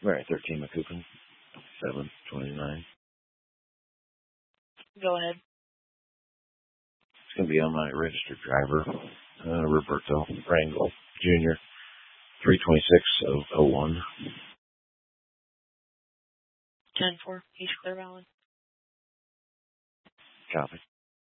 Right, 13 McCoopin, 729. Go ahead. It's going to be on my registered driver, Roberto Rangel Jr., 326-01. 10-4, East Clear Valley. Copy.